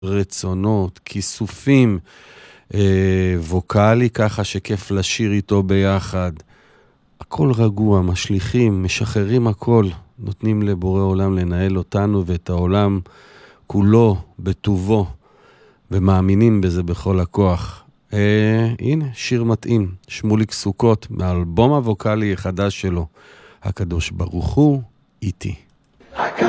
רצונות, כיסופים, ווקלי, ככה שכיף לשיר איתו ביחד. הכל רגוע, משליכים, משחררים הכל, נותנים לבורא עולם לנהל אותנו ואת העולם כולו בטובו, ומאמינים בזה בכל הכוח. הנה, שיר מתאים, שמוליק סוכות, מהאלבום הווקלי החדש שלו, הקדוש ברוך הוא איתי.